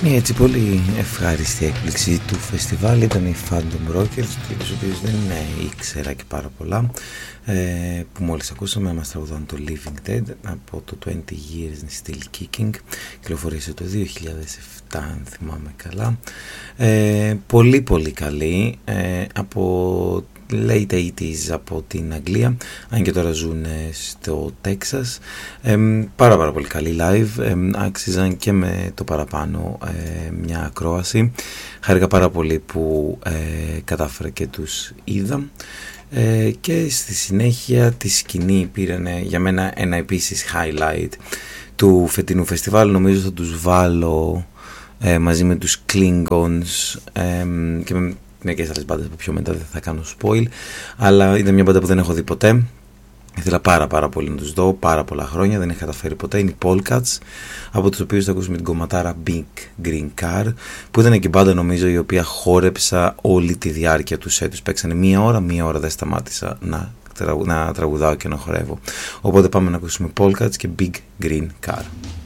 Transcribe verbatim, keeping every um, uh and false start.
Η έτσι πολύ ευχάριστη έκπληξη του φεστιβάλ ήταν οι Phantom Rockers, τους οποίους δεν ήξερα και πάρα πολλά, ε, που μόλις ακούσαμε μας τραγουδάνε το Living Dead από το είκοσι Years in Still Kicking, κυκλοφορήσε το δύο χιλιάδες επτά αν θυμάμαι καλά, ε, πολύ πολύ καλή, ε, από late ογδόντα από την Αγγλία, αν και τώρα ζουν στο Τέξας, ε, πάρα πάρα πολύ καλή live, ε, άξιζαν και με το παραπάνω ε, μια ακρόαση. Χάρηκα πάρα πολύ που ε, κατάφερα και τους είδα, ε, και στη συνέχεια τη σκηνή πήραν για μένα ένα επίσης highlight του φετινού φεστιβάλ. Νομίζω θα τους βάλω ε, μαζί με τους Klingons ε, και με μερικές άλλες μπάντες που πιο μετά δεν θα κάνω spoil, αλλά ήταν μια μπάντα που δεν έχω δει ποτέ. Ήθελα πάρα πάρα πολύ να τους δω, πάρα πολλά χρόνια, δεν είχα καταφέρει ποτέ. Είναι οι Polecats, από τους οποίους θα ακούσουμε την κομματάρα Big Green Car, που ήταν και μπάντα νομίζω η οποία χόρεψα όλη τη διάρκεια του set τους. Παίξανε μία ώρα, μία ώρα δεν σταμάτησα να, τραγου, να τραγουδάω και να χορεύω. Οπότε πάμε να ακούσουμε Polecats και Big Green Car.